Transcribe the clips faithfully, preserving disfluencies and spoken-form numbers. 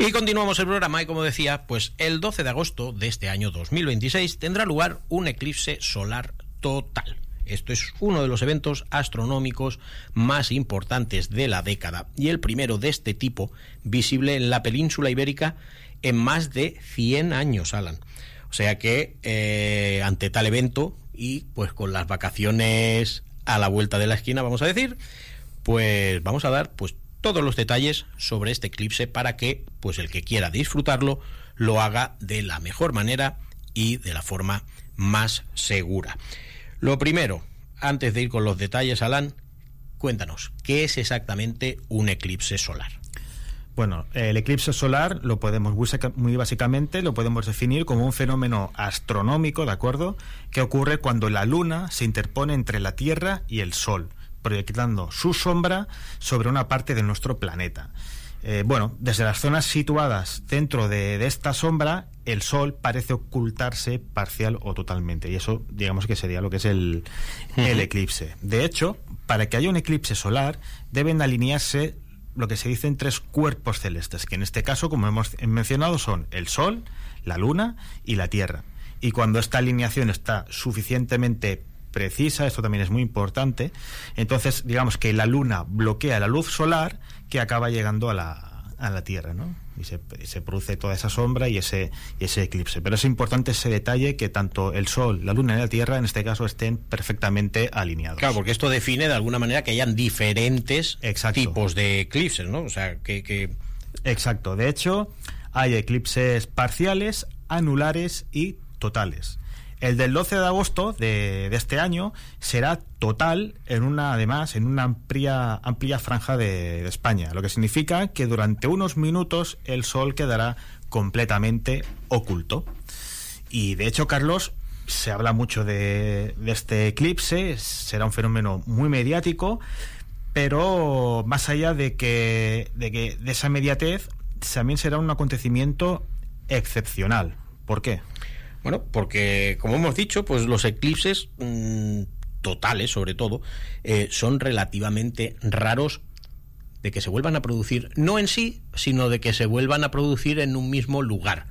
Y continuamos el programa y, como decía, pues el doce de agosto de este año dos mil veintiséis tendrá lugar un eclipse solar total. Esto es uno de los eventos astronómicos más importantes de la década y el primero de este tipo visible en la península ibérica en más de cien años, Alan. O sea que eh, ante tal evento y pues con las vacaciones a la vuelta de la esquina, vamos a decir, pues vamos a dar pues todos los detalles sobre este eclipse para que pues el que quiera disfrutarlo lo haga de la mejor manera y de la forma más segura. Lo primero, antes de ir con los detalles, Alan, cuéntanos, ¿qué es exactamente un eclipse solar? Bueno, el eclipse solar lo podemos muy básicamente lo podemos definir como un fenómeno astronómico, ¿de acuerdo?, que ocurre cuando la Luna se interpone entre la Tierra y el Sol, proyectando su sombra sobre una parte de nuestro planeta. Eh, bueno, desde las zonas situadas dentro de, de esta sombra, el Sol parece ocultarse parcial o totalmente, y eso, digamos que sería lo que es el, el eclipse. De hecho, para que haya un eclipse solar, deben alinearse lo que se dicen tres cuerpos celestes, que en este caso, como hemos mencionado, son el Sol, la Luna y la Tierra. Y cuando esta alineación está suficientemente precisa, esto también es muy importante, entonces digamos que la Luna bloquea la luz solar que acaba llegando a la, a la Tierra, ¿no? Y se, se produce toda esa sombra y ese, y ese eclipse. Pero es importante ese detalle, que tanto el Sol, la Luna y la Tierra en este caso estén perfectamente alineados. Claro, porque esto define de alguna manera que hayan diferentes Exacto. tipos de eclipses, ¿no? O sea, que, que... Exacto. De hecho, hay eclipses parciales, anulares y totales. El del doce de agosto de, de este año será total en una, además, en una amplia, amplia franja de, de España, lo que significa que durante unos minutos el Sol quedará completamente oculto. Y de hecho, Carlos, se habla mucho de, de este eclipse, será un fenómeno muy mediático, pero más allá de que, de que de esa inmediatez, también será un acontecimiento excepcional. ¿Por qué? Bueno, porque, como hemos dicho, pues los eclipses mmm, totales, sobre todo, eh, son relativamente raros de que se vuelvan a producir, no en sí, sino de que se vuelvan a producir en un mismo lugar.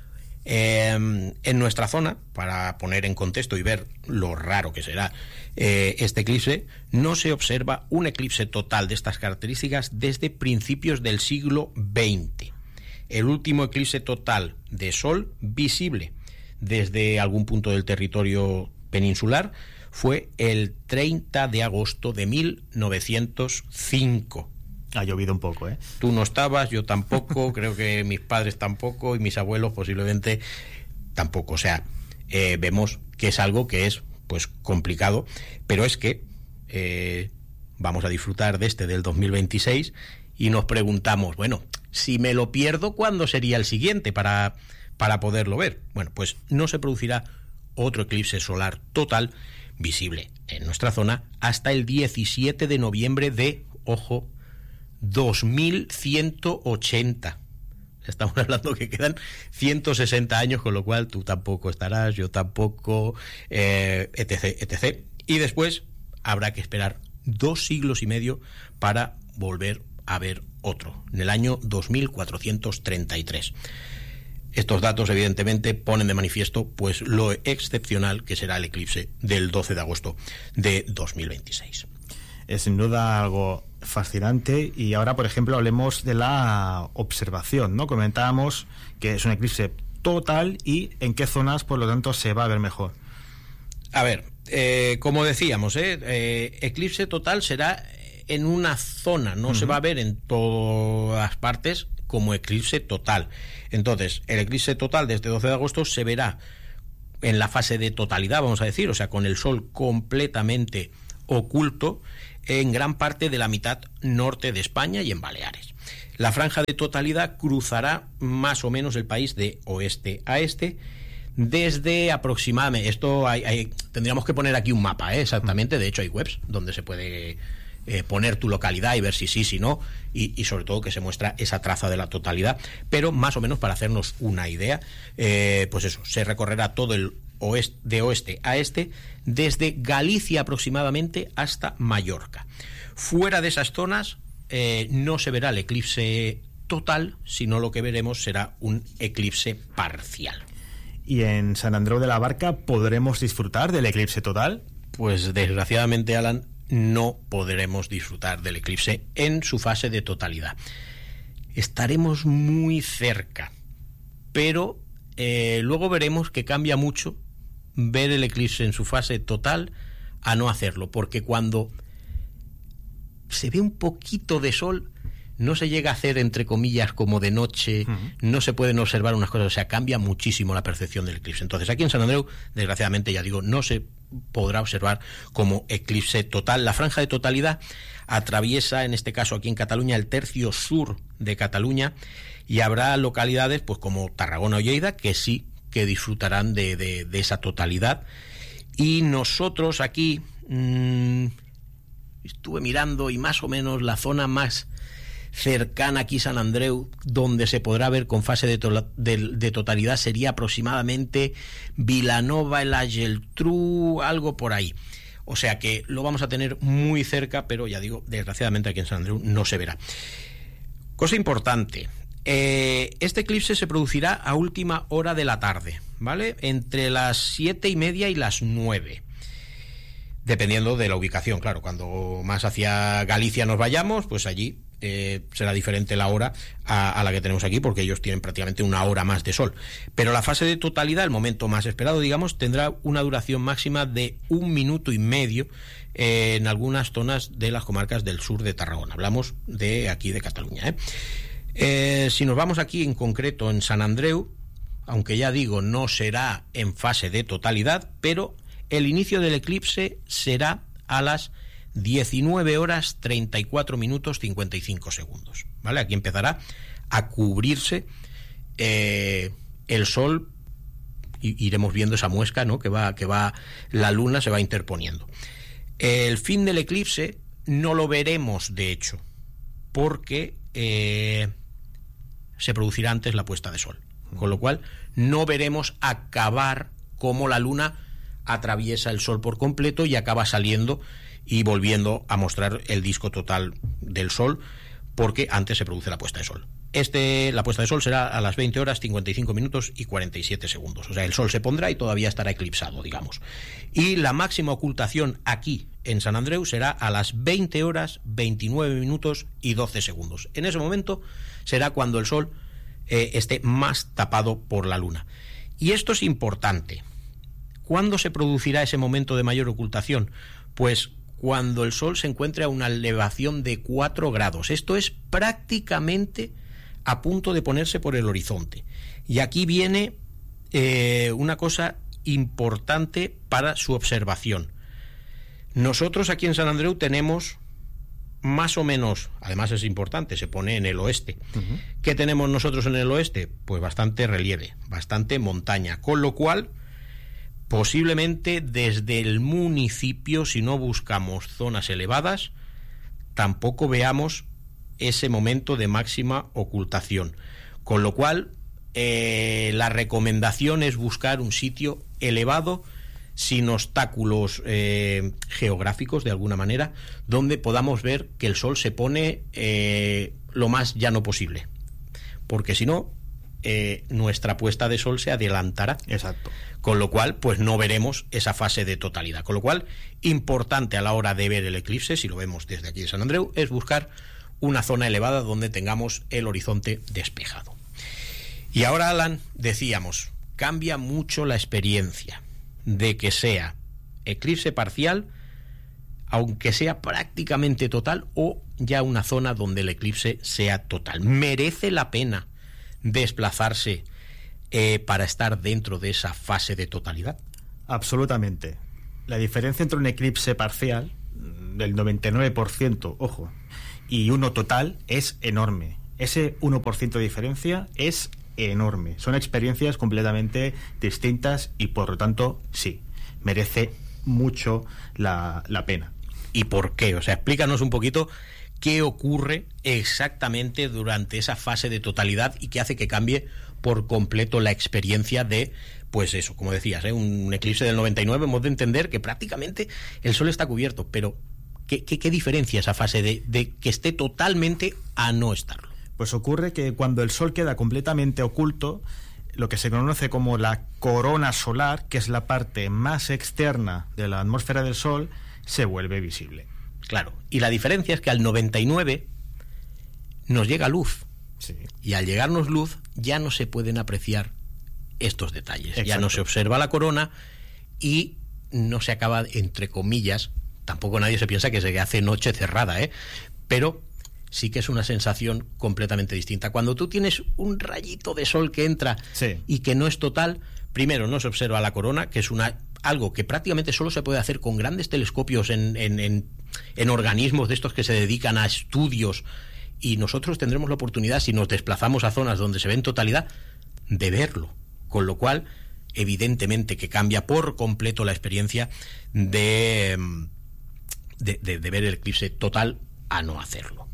Eh, en nuestra zona, para poner en contexto y ver lo raro que será eh, este eclipse, no se observa un eclipse total de estas características desde principios del siglo veinte. El último eclipse total de Sol visible desde algún punto del territorio peninsular fue el treinta de agosto de mil novecientos cinco. Ha llovido un poco, ¿eh? Tú no estabas, yo tampoco, creo que mis padres tampoco y mis abuelos posiblemente tampoco. O sea, eh, vemos que es algo que es pues complicado, pero es que eh, vamos a disfrutar de este del dos mil veintiséis y nos preguntamos, bueno, si me lo pierdo, ¿cuándo sería el siguiente para... para poderlo ver? Bueno, pues no se producirá otro eclipse solar total visible en nuestra zona hasta el diecisiete de noviembre de, ojo, dos mil ciento ochenta. Estamos hablando que quedan ciento sesenta años, con lo cual tú tampoco estarás, yo tampoco, eh, etc, etcétera. Y después habrá que esperar dos siglos y medio para volver a ver otro, en el año dos mil cuatrocientos treinta y tres. Estos datos, evidentemente, ponen de manifiesto pues lo excepcional que será el eclipse del doce de agosto de dos mil veintiséis. Es sin duda algo fascinante. Y ahora, por ejemplo, hablemos de la observación, ¿no? Comentábamos que es un eclipse total y en qué zonas, por lo tanto, se va a ver mejor. A ver, eh, como decíamos, eh, eh, eclipse total será en una zona, no uh-huh. se va a ver en todas partes como eclipse total. Entonces, el eclipse total de este doce de agosto se verá en la fase de totalidad, vamos a decir, o sea, con el Sol completamente oculto en gran parte de la mitad norte de España y en Baleares. La franja de totalidad cruzará más o menos el país de oeste a este desde aproximadamente, esto hay, hay, tendríamos que poner aquí un mapa, ¿eh? Exactamente, de hecho hay webs donde se puede eh, poner tu localidad y ver si sí, si no, y, y sobre todo que se muestra esa traza de la totalidad, pero más o menos para hacernos una idea, eh, pues eso, se recorrerá todo el oeste, de oeste a este, desde Galicia aproximadamente hasta Mallorca. Fuera de esas zonas eh, no se verá el eclipse total, sino lo que veremos será un eclipse parcial. ¿Y en San Andreu de la Barca podremos disfrutar del eclipse total? Pues desgraciadamente, Alan, no podremos disfrutar del eclipse en su fase de totalidad. Estaremos muy cerca, pero eh, luego veremos que cambia mucho ver el eclipse en su fase total a no hacerlo, porque cuando se ve un poquito de sol, no se llega a hacer, entre comillas, como de noche, uh-huh. no se pueden observar unas cosas, o sea, cambia muchísimo la percepción del eclipse. Entonces, aquí en San Andreu, desgraciadamente, ya digo, no se podrá observar como eclipse total. La franja de totalidad atraviesa, en este caso aquí en Cataluña, el tercio sur de Cataluña, y habrá localidades, pues como Tarragona o Lleida, que sí que disfrutarán de, de, de esa totalidad. Y nosotros aquí mmm, estuve mirando, y más o menos la zona más cercana aquí, San Andreu, donde se podrá ver con fase de, to- de, de totalidad, sería aproximadamente Vilanova, el la Geltrú, algo por ahí. O sea que lo vamos a tener muy cerca, pero ya digo, desgraciadamente aquí en San Andreu no se verá. Cosa importante, eh, este eclipse se producirá a última hora de la tarde, ¿vale? Entre las siete y media y las nueve. Dependiendo de la ubicación, claro. Cuando más hacia Galicia nos vayamos, pues allí eh, será diferente la hora a, a la que tenemos aquí, porque ellos tienen prácticamente una hora más de sol. Pero la fase de totalidad, el momento más esperado, digamos, tendrá una duración máxima de un minuto y medio eh, en algunas zonas de las comarcas del sur de Tarragona. Hablamos de aquí de Cataluña, ¿eh? Eh, si nos vamos aquí en concreto en San Andreu, aunque ya digo, no será en fase de totalidad, pero el inicio del eclipse será a las diecinueve horas treinta y cuatro minutos cincuenta y cinco segundos, ¿vale? Aquí empezará a cubrirse eh, el sol, y iremos viendo esa muesca, ¿no? Que va, que va, la luna se va interponiendo. El fin del eclipse no lo veremos, de hecho, porque eh, se producirá antes la puesta de sol, con lo cual no veremos acabar como la luna atraviesa el sol por completo y acaba saliendo y volviendo a mostrar el disco total del sol, porque antes se produce la puesta de sol. Este, la puesta de sol será a las veinte horas cincuenta y cinco minutos y cuarenta y siete segundos. O sea, el sol se pondrá y todavía estará eclipsado, digamos. Y la máxima ocultación aquí en San Andreu será a las veinte horas veintinueve minutos y doce segundos. En ese momento será cuando el sol eh, esté más tapado por la luna. Y esto es importante. ¿Cuándo se producirá ese momento de mayor ocultación? Pues cuando el sol se encuentre a una elevación de cuatro grados. Esto es prácticamente a punto de ponerse por el horizonte. Y aquí viene eh, una cosa importante para su observación. Nosotros aquí en San Andreu tenemos más o menos, además es importante, se pone en el oeste. Uh-huh. ¿Qué tenemos nosotros en el oeste? Pues bastante relieve, bastante montaña, con lo cual posiblemente desde el municipio, si no buscamos zonas elevadas, tampoco veamos ese momento de máxima ocultación. Con lo cual, eh, la recomendación es buscar un sitio elevado, sin obstáculos eh, geográficos, de alguna manera, donde podamos ver que el sol se pone eh, lo más llano posible. Porque si no, Eh, nuestra puesta de sol se adelantará. Exacto. Con lo cual, pues no veremos esa fase de totalidad. Con lo cual, importante a la hora de ver el eclipse, si lo vemos desde aquí de San Andreu, es buscar una zona elevada donde tengamos el horizonte despejado. Y ahora, Alan, decíamos, cambia mucho la experiencia de que sea eclipse parcial, aunque sea prácticamente total, o ya una zona donde el eclipse sea total. ¿Merece la pena desplazarse eh, para estar dentro de esa fase de totalidad? Absolutamente. La diferencia entre un eclipse parcial del noventa y nueve por ciento, ojo, y uno total es enorme. Ese uno por ciento de diferencia es enorme. Son experiencias completamente distintas y por lo tanto sí, merece mucho la, la pena. ¿Y por qué? O sea, explícanos un poquito qué ocurre exactamente durante esa fase de totalidad y qué hace que cambie por completo la experiencia de, pues eso, como decías, ¿eh? un eclipse del noventa y nueve, hemos de entender que prácticamente el sol está cubierto, pero ¿qué, qué, qué diferencia esa fase de, de que esté totalmente a no estarlo? Pues ocurre que cuando el Sol queda completamente oculto, lo que se conoce como la corona solar, que es la parte más externa de la atmósfera del Sol, se vuelve visible. Claro, y la diferencia es que al noventa y nueve nos llega luz. Sí. Y al llegarnos luz ya no se pueden apreciar estos detalles. Exacto. Ya no se observa la corona y no se acaba, entre comillas, tampoco nadie se piensa que se hace noche cerrada, ¿eh? Pero sí que es una sensación completamente distinta. Cuando tú tienes un rayito de sol que entra sí. y que no es total, primero no se observa la corona, que es una algo que prácticamente solo se puede hacer con grandes telescopios en, en, en, en organismos de estos que se dedican a estudios, y nosotros tendremos la oportunidad, si nos desplazamos a zonas donde se ve en totalidad, de verlo, con lo cual evidentemente que cambia por completo la experiencia de, de, de, de ver el eclipse total a no hacerlo.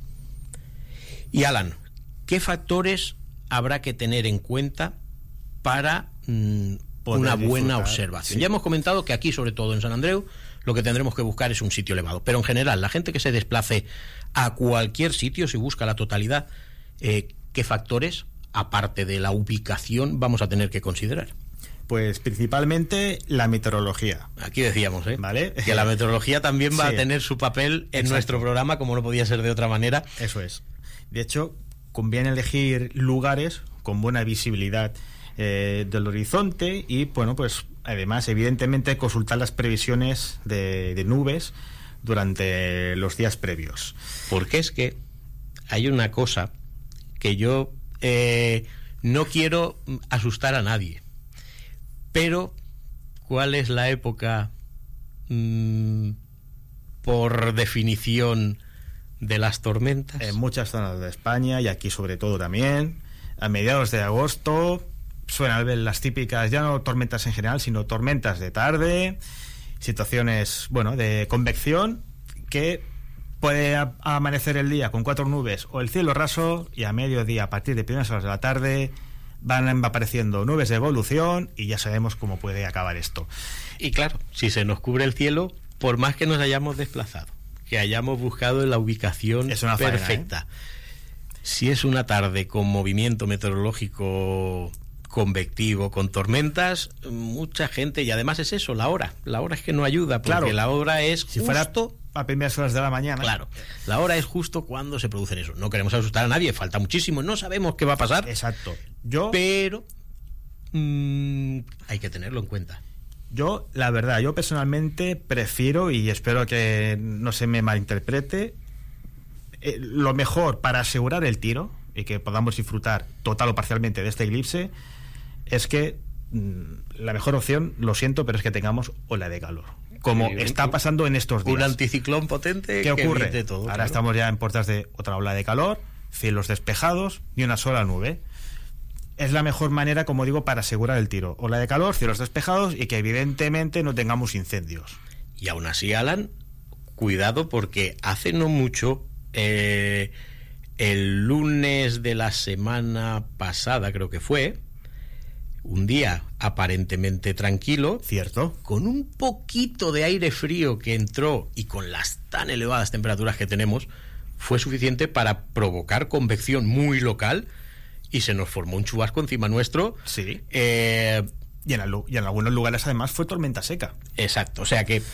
Y Alan, ¿qué factores habrá que tener en cuenta para mmm, una buena observación? Sí. Ya hemos comentado que aquí, sobre todo en San Andreu, lo que tendremos que buscar es un sitio elevado, pero en general, la gente que se desplace a cualquier sitio, si busca la totalidad, eh, ¿qué factores, aparte de la ubicación, vamos a tener que considerar? Pues principalmente la meteorología. Aquí decíamos, ¿eh? ¿Vale? Que la meteorología también va sí. a tener su papel en Exacto. nuestro programa, como no podía ser de otra manera. Eso es. De hecho, conviene elegir lugares con buena visibilidad eh, del horizonte y, bueno, pues además, evidentemente, consultar las previsiones de, de nubes durante los días previos. Porque es que hay una cosa que yo eh, no quiero asustar a nadie, pero ¿cuál es la época mmm, por definición de las tormentas? En muchas zonas de España y aquí sobre todo también, a mediados de agosto suelen ver las típicas, ya no tormentas en general, sino tormentas de tarde, situaciones, bueno, de convección, que puede a- amanecer el día con cuatro nubes o el cielo raso, y a mediodía, a partir de primeras horas de la tarde, van apareciendo nubes de evolución y ya sabemos cómo puede acabar esto. Y claro, si se nos cubre el cielo, por más que nos hayamos desplazado, que hayamos buscado la ubicación es una faena, perfecta, ¿eh? Si es una tarde con movimiento meteorológico convectivo, con tormentas, mucha gente, y además es eso, la hora, la hora es que no ayuda, porque Claro, la hora es si justo, fuera a primeras horas de la mañana. claro, la hora es justo cuando se producen eso. No queremos asustar a nadie, falta muchísimo, no sabemos qué va a pasar. Exacto. Yo, pero mmm, hay que tenerlo en cuenta. yo, la verdad, yo personalmente prefiero, y espero que no se me malinterprete, eh, lo mejor para asegurar el tiro y que podamos disfrutar total o parcialmente de este eclipse es que mmm, la mejor opción, lo siento, pero es que tengamos ola de calor, como Sí, está pasando en estos días. Un anticiclón potente. ¿Qué que ocurre? evite todo, Ahora claro. estamos ya en puertas de otra ola de calor, cielos despejados y una sola nube. Es la mejor manera, como digo, para asegurar el tiro. Ola de calor, cielos despejados y que evidentemente no tengamos incendios. Y aún así, Alan, cuidado, porque hace no mucho, eh, el lunes de la semana pasada, creo que fue, un día aparentemente tranquilo, ¿Cierto? con un poquito de aire frío que entró y con las tan elevadas temperaturas que tenemos, fue suficiente para provocar convección muy local y se nos formó un chubasco encima nuestro. Sí. Eh, Y en, al- y en algunos lugares además fue tormenta seca. exacto, o sea que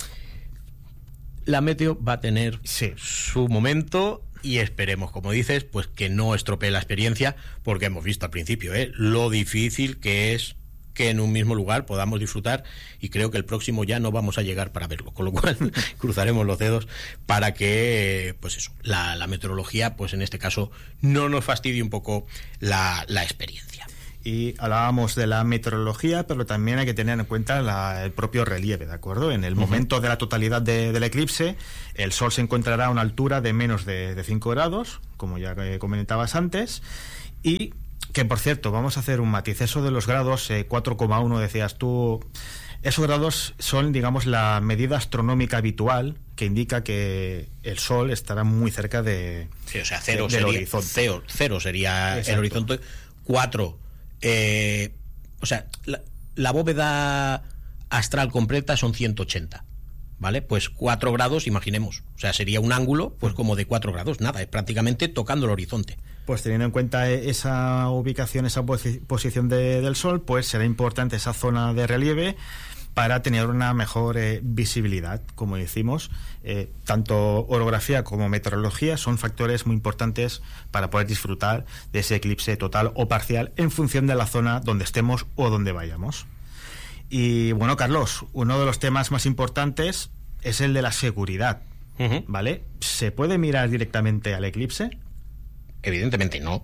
la meteo va a tener Sí. su momento y esperemos, como dices, pues que no estropee la experiencia, porque hemos visto al principio, ¿eh?, lo difícil que es que en un mismo lugar podamos disfrutar, y creo que el próximo ya no vamos a llegar para verlo, con lo cual cruzaremos los dedos para que, pues eso, la, la meteorología, pues en este caso, no nos fastidie un poco la, la experiencia. Y hablábamos de la meteorología, pero también hay que tener en cuenta la- el propio relieve, ¿de acuerdo? En el Uh-huh. momento de la totalidad de- del eclipse, el Sol se encontrará a una altura de menos de, de cinco grados, como ya eh, comentabas antes, y que, por cierto, vamos a hacer un matiz. Eso de los grados, eh, cuatro coma uno decías tú, esos grados son, digamos, la medida astronómica habitual que indica que el Sol estará muy cerca de, Sí, o sea, cero de- del sería, horizonte. Cero, cero sería el Exacto. horizonte. Cuatro, eh, o sea, la, la bóveda astral completa son ciento ochenta, ¿vale? Pues cuatro grados, imaginemos. O sea, sería un ángulo, pues como de cuatro grados. Nada, es prácticamente tocando el horizonte. Pues teniendo en cuenta esa ubicación, esa posi- posición de, del Sol, pues será importante esa zona de relieve para tener una mejor eh, visibilidad. Como decimos, eh, tanto orografía como meteorología son factores muy importantes para poder disfrutar de ese eclipse total o parcial en función de la zona donde estemos o donde vayamos. Y bueno, Carlos, uno de los temas más importantes es el de la seguridad, uh-huh. ¿vale? ¿Se puede mirar directamente al eclipse? Evidentemente no.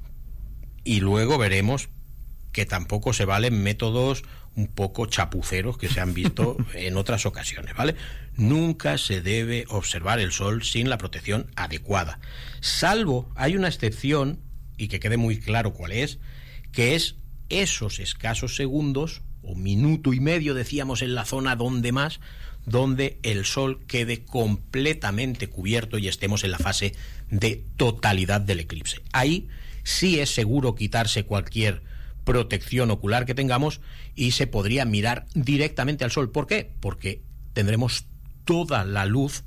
Y luego veremos que tampoco se valen métodos un poco chapuceros que se han visto en otras ocasiones, ¿vale? Nunca se debe observar el sol sin la protección adecuada. Salvo, hay una excepción, y que quede muy claro cuál es, que es esos escasos segundos, o minuto y medio, decíamos, en la zona donde más, donde el sol quede completamente cubierto y estemos en la fase de totalidad del eclipse. Ahí sí es seguro quitarse cualquier protección ocular que tengamos y se podría mirar directamente al sol. ¿Por qué? Porque tendremos toda la luz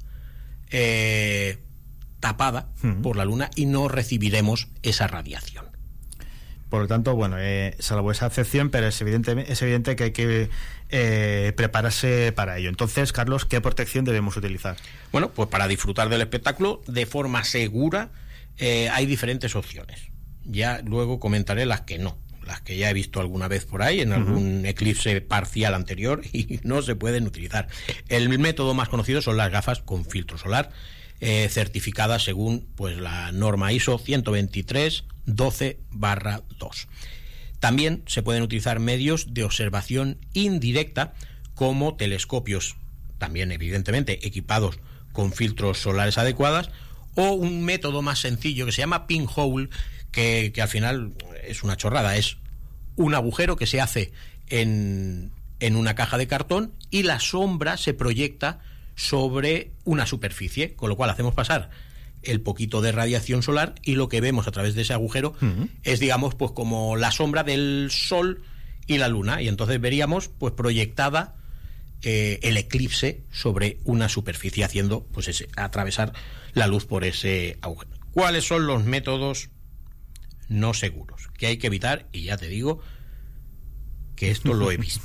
eh, tapada uh-huh. por la luna y no recibiremos esa radiación. Por lo tanto, bueno, eh, salvo esa excepción, pero es evidente, es evidente que hay que eh, prepararse para ello. Entonces, Carlos, ¿qué protección debemos utilizar? Bueno, pues para disfrutar del espectáculo de forma segura eh, hay diferentes opciones. Ya luego comentaré las que no, las que ya he visto alguna vez por ahí en algún uh-huh. eclipse parcial anterior y no se pueden utilizar. El método más conocido son las gafas con filtro solar, eh, certificadas según pues la norma I S O ciento veintitrés doce barra dos. También se pueden utilizar medios de observación indirecta como telescopios, también evidentemente equipados con filtros solares adecuados, o un método más sencillo que se llama pinhole, que, que al final es una chorrada, es un agujero que se hace en, en una caja de cartón y la sombra se proyecta sobre una superficie, con lo cual hacemos pasar el poquito de radiación solar y lo que vemos a través de ese agujero uh-huh. es, digamos, pues como la sombra del sol y la luna, y entonces veríamos pues proyectada eh, el eclipse sobre una superficie, haciendo pues ese, atravesar la luz por ese agujero. ¿Cuáles son los métodos no seguros que hay que evitar? Y ya te digo que esto lo he visto.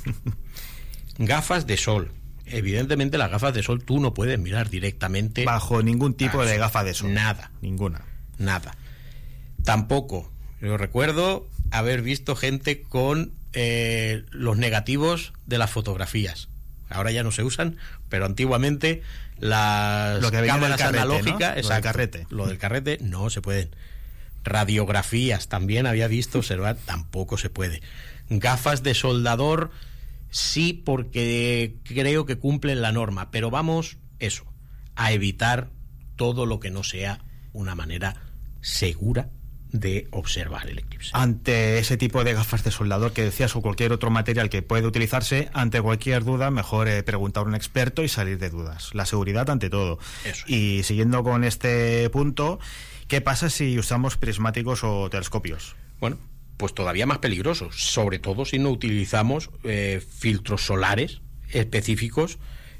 Gafas de sol. Evidentemente las gafas de sol tú no puedes mirar directamente bajo ningún tipo de gafa de sol. Nada. Ninguna. Nada. Tampoco. Yo recuerdo haber visto gente con eh, los negativos de las fotografías. Ahora ya no se usan, pero antiguamente las lo que cámaras carrete, analógicas, ¿no? exacto, lo del carrete. Lo del carrete no se pueden. Radiografías también había visto observar, tampoco se puede. Gafas de soldador sí, porque creo que cumplen la norma, pero vamos, eso, a evitar todo lo que no sea una manera segura de observar el eclipse. Ante ese tipo de gafas de soldador que decías, o cualquier otro material que puede utilizarse, ante cualquier duda, mejor eh, preguntar a un experto y salir de dudas. La seguridad ante todo. Eso. Y siguiendo con este punto, ¿qué pasa si usamos prismáticos o telescopios? Bueno, pues todavía más peligroso, sobre todo si no utilizamos eh, filtros solares específicos.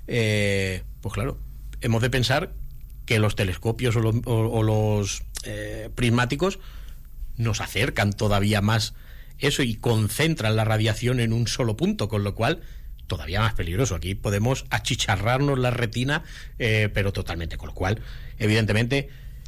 Eh, pues claro, hemos de pensar que los telescopios o, lo, o, o los eh, prismáticos nos acercan todavía más eso y concentran la radiación en un solo punto, con lo cual todavía más peligroso. Aquí podemos achicharrarnos la retina, eh, pero totalmente, con lo cual, evidentemente,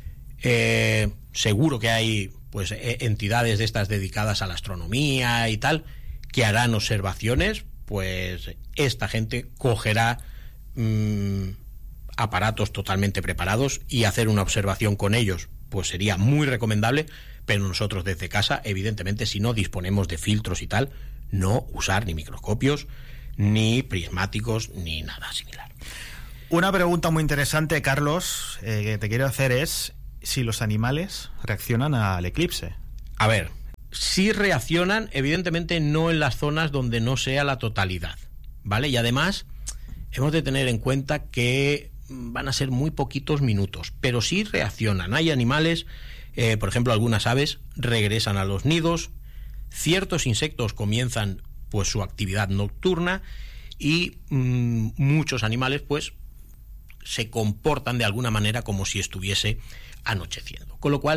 eh, seguro que hay pues entidades de estas dedicadas a la astronomía y tal, que harán observaciones, pues esta gente cogerá mmm, aparatos totalmente preparados y hacer una observación con ellos, pues sería muy recomendable, pero nosotros desde casa, evidentemente, si no disponemos de filtros y tal, no usar ni microscopios, ni prismáticos, ni nada similar. Una pregunta muy interesante, Carlos, eh, que te quiero hacer es si los animales reaccionan al eclipse. A ver, si reaccionan, evidentemente no en las zonas donde no sea la totalidad, ¿vale? Y además hemos de tener en cuenta que van a ser muy poquitos minutos, pero sí reaccionan. Hay animales, eh, por ejemplo, algunas aves regresan a los nidos, ciertos insectos comienzan pues su actividad nocturna y mmm, muchos animales pues se comportan de alguna manera como si estuviese anocheciendo. Con lo cual,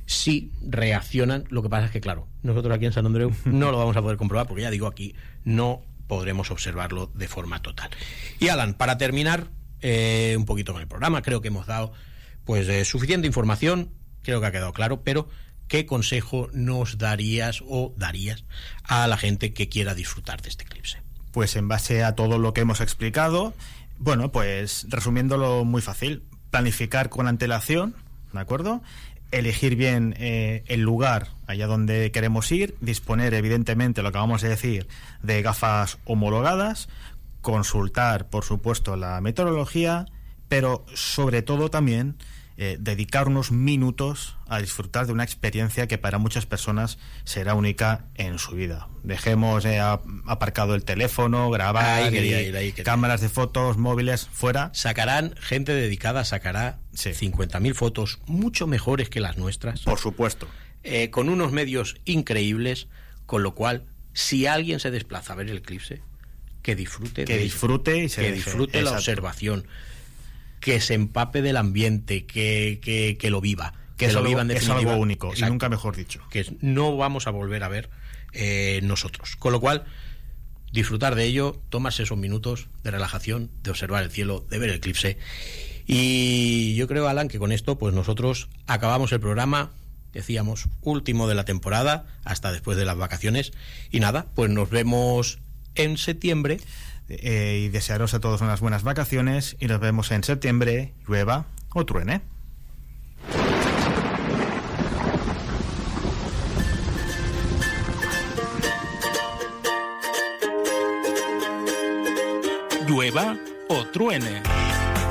si reaccionan. Lo que pasa es que, claro, nosotros aquí en Sant Andreu no lo vamos a poder comprobar, porque ya digo, aquí no podremos observarlo de forma total. Y Alan, para terminar eh, un poquito con el programa, creo que hemos dado pues eh, suficiente información, creo que ha quedado claro, pero ¿qué consejo nos darías o darías a la gente que quiera disfrutar de este eclipse? Pues en base a todo lo que hemos explicado, bueno, pues resumiéndolo muy fácil, planificar con antelación, ¿de acuerdo? Elegir bien eh, el lugar allá donde queremos ir, disponer evidentemente, lo que acabamos de decir, de gafas homologadas, consultar, por supuesto, la meteorología, pero sobre todo también eh, dedicar unos minutos a disfrutar de una experiencia que para muchas personas será única en su vida. Dejemos eh, aparcado el teléfono, grabar, ahí quería ir, ahí cámaras de fotos, móviles, fuera. Sacarán, gente dedicada sacará sí. cincuenta mil fotos mucho mejores que las nuestras. Por supuesto. Eh, con unos medios increíbles, con lo cual, si alguien se desplaza a ver el eclipse, que disfrute que de disfrute ello, y se que deje. disfrute Exacto. la observación, que se empape del ambiente, que, que, que lo viva, que, que lo algo, viva en definitiva. Es algo único. Exacto. Y nunca mejor dicho, que no vamos a volver a ver eh, nosotros, con lo cual disfrutar de ello, tomarse esos minutos de relajación, de observar el cielo, de ver el eclipse. Y yo creo, Alan, que con esto pues nosotros acabamos el programa, decíamos, último de la temporada, hasta después de las vacaciones, y nada, pues nos vemos en septiembre. Eh, y desearos a todos unas buenas vacaciones y nos vemos en septiembre, llueva o truene. Llueva o truene.